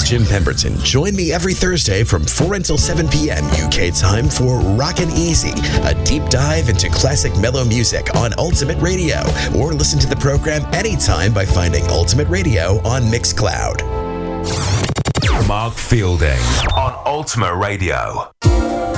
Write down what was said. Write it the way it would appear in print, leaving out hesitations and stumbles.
Jim Pemberton. Join me every Thursday from 4 until 7 p.m. UK time for Rockin' Easy, a deep dive into classic mellow music on Ultimate Radio. Or listen to the program anytime by finding Ultimate Radio on Mixcloud. Mark Fielding on Ultimate Radio.